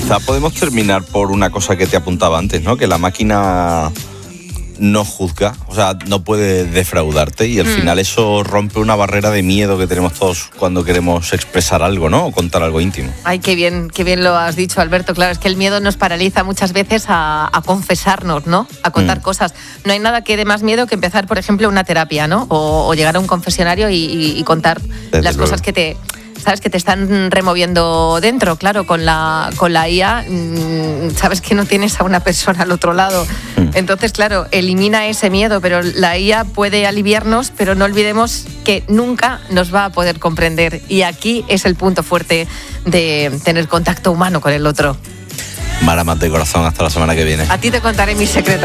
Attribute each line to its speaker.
Speaker 1: Quizá podemos terminar por una cosa que te apuntaba antes, ¿no? Que la máquina no juzga, o sea, no puede defraudarte y al final eso rompe una barrera de miedo que tenemos todos cuando queremos expresar algo, ¿no? O contar algo íntimo.
Speaker 2: Ay, qué bien lo has dicho, Alberto. Claro, es que el miedo nos paraliza muchas veces a confesarnos, ¿no? A contar cosas. No hay nada que dé más miedo que empezar, por ejemplo, una terapia, ¿no? O llegar a un confesionario y contar las cosas que te... ¿Sabes? Que te están removiendo dentro, claro, con la IA, sabes que no tienes a una persona al otro lado. Entonces, claro, elimina ese miedo, pero la IA puede aliviarnos, pero no olvidemos que nunca nos va a poder comprender. Y aquí es el punto fuerte de tener contacto humano con el otro.
Speaker 1: Mara Mat de corazón, hasta la semana que viene.
Speaker 2: A ti te contaré mis secretos.